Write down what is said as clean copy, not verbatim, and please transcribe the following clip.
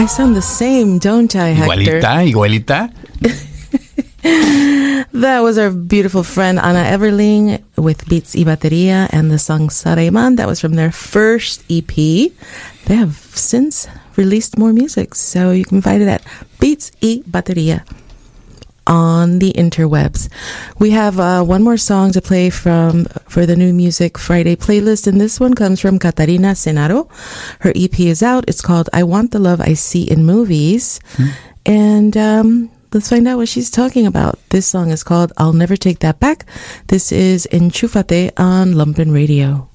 I sound the same, don't I, Hector? Igualita. That was our beautiful friend Ana Everling with Beats y Bateria and the song Sarayman. That was from their first EP. They have since released more music, so you can find it at Beats y Bateria on the interwebs. We have one more song to play for the New Music Friday playlist, and this one comes from Catarina Senaro. Her EP is out. It's called I Want the Love I See in Movies. And let's find out what she's talking about. This song is called I'll Never Take That Back. This is Enchúfate on Lumpen Radio.